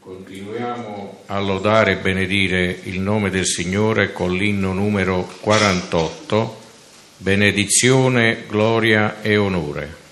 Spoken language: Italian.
Continuiamo a lodare e benedire il nome del Signore con l'inno numero 48, benedizione, gloria e onore.